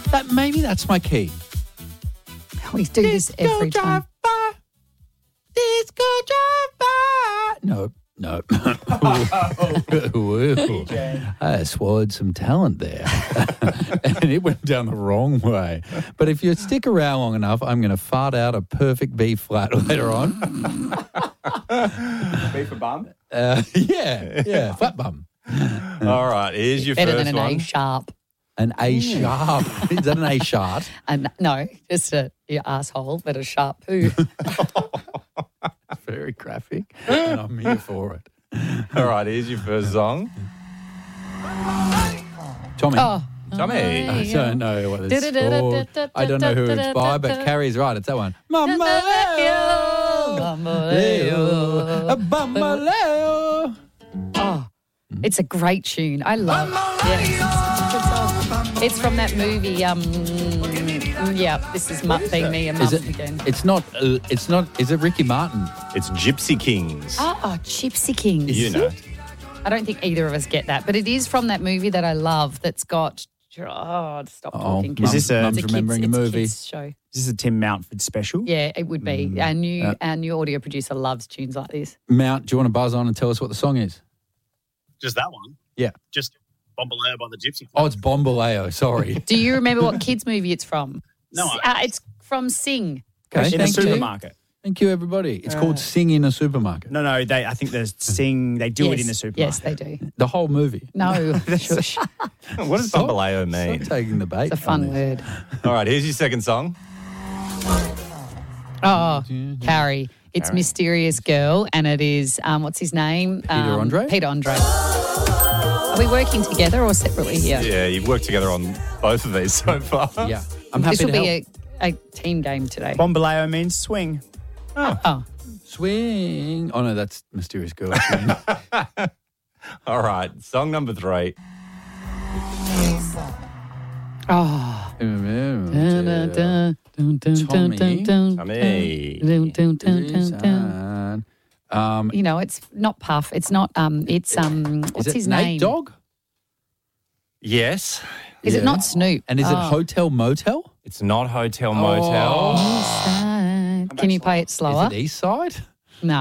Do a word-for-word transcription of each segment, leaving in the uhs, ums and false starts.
That maybe that's my key. We do this every time. By. Disco drive by. No, no. Ooh, I swallowed some talent there. And it went down the wrong way. But if you stick around long enough, I'm going to fart out a perfect B flat later on. B for bum? Uh, yeah, yeah, flat bum. All right, here's your Better first than an one. A sharp. An A sharp. Is that an A sharp? And no, just a your asshole, but a sharp poo. Very graphic, and I'm here for it. All right, here's your first song. Tommy. Oh. Tommy. I don't know what it's called. I don't know who it's by, but Carrie's right. It's that one. Bambaleo. Bambaleo. Bambaleo. Oh, it's a great tune. I love it. Yeah, it's, a good song. It's from that movie. Um, yeah, this is mu- being me a mum Is it, again. it's not, uh, it's not, is it Ricky Martin? It's Gypsy Kings. Oh, Gypsy Kings. You know. I don't think either of us get that, but it is from that movie that I love that's got. Oh, stop Oh, talking. Mum's- Is this a- It's Mum's remembering kids, a it's movie. kids show. Is this a Tim Mountford special? Yeah, it would be. Mm, Our new uh, our new audio producer loves tunes like this. Mount, do you want to buzz on and tell us what the song is? Just that one. Yeah. Just Bombaleo by the Gypsy Kings. Oh, it's Bombaleo. Sorry. Do you remember what kids movie it's from? No, S- I- uh, it's from Sing. Okay, In a thank you. supermarket. Thank you, everybody. It's called Sing in a Supermarket. No, no, they. I think they sing. They do yes. it in the supermarket. Yes, they do. The whole movie. No, shush. What does Stop- Bombaleo mean? Stop taking the bait. It's a fun on this. word. All right, here's your second song. Oh, Carrie. It's Mysterious Girl, and it is, um, what's his name? Peter um, Andre? Peter Andre. Are we working together or separately here? Yeah, you've worked together on both of these so far. Yeah. I'm happy This will to be help. a, a team game today. Bombaleo means swing. Oh, Swing. Oh, no, that's Mysterious Girl. All right, song number three. oh. Dun, dun, dun, dun, dun, Tommy. dun, dun, Tommy. dun, dun, dun, dun, dun. Um, You know, it's not Puff. It's not. Um. It's um. is What's it his Nate name? Dogg? Is Yes. Yeah. it not Snoop? And is it Oh. Hotel Motel? It's not Hotel Motel. Side. Can you play it slower? Is it East Side? No.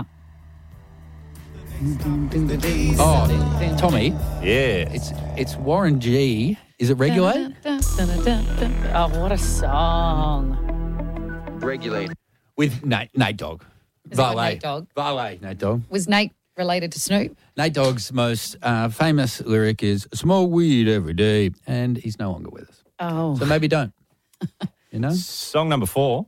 Oh, Tommy, Yeah. it's it's Warren G. Is it Regulate? Oh, what a song. Regulate. With Nate, Nate Dogg. Is it with Nate Dogg? Valet, Nate Dogg. Was Nate related to Snoop? Nate Dogg's most uh, famous lyric is "Smoke weed every day," and he's no longer with us. Oh. So maybe don't. You know? Song number four.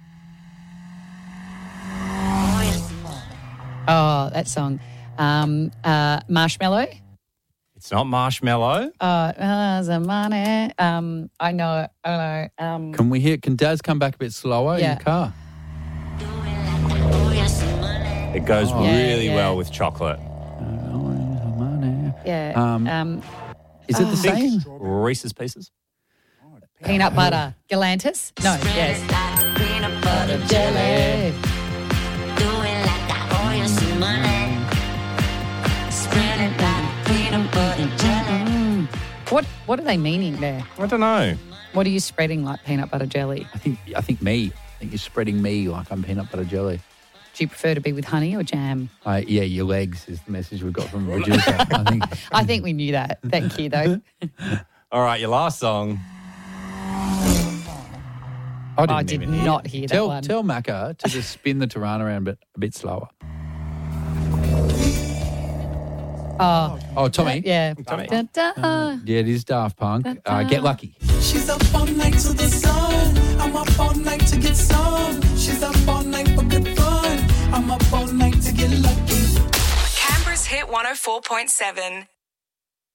Oh, that song. Um, uh, Marshmallow. It's not Marshmallow. Uh, uh, the money. Um, I know. I know. Um, Can we hear? Can Daz come back a bit slower Yeah. in the car? It goes Oh. Yeah, really yeah. well with chocolate. yeah. Um, Um, Is it the same? Reese's Pieces. peanut butter. Galantis? No. Yes. Peanut butter jelly. What What are they meaning there? I don't know. What are you spreading like peanut butter jelly? I think I think me. I think you're spreading me like I'm peanut butter jelly. Do you prefer to be with honey or jam? Uh, yeah, your legs is the message we got from the producer. I think. I think we knew that. Thank you, though. All right, your last song. I, didn't I did even hear. not hear that tell, one. Tell Macca to just spin the Tirana around a bit, a bit slower. Oh, Oh, Tommy. yeah. Tommy. Da, da. Yeah, it is Daft Punk. Uh, Get Lucky. She's up all night to the sun. I'm up all night to get some. She's up all night for good fun. I'm up all night to get lucky. Canberra's Hit one oh four point seven.